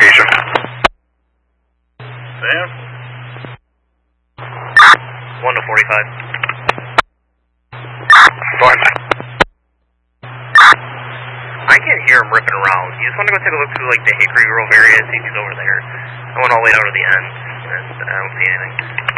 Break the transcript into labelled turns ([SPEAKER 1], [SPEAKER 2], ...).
[SPEAKER 1] location.
[SPEAKER 2] Sam?
[SPEAKER 3] 1 to 45.
[SPEAKER 1] Fine.
[SPEAKER 3] I can't hear him ripping around. You just want to go take a look through like the Hickory Grove area, see if he's over there. I went all the way down to the end, and I don't see anything.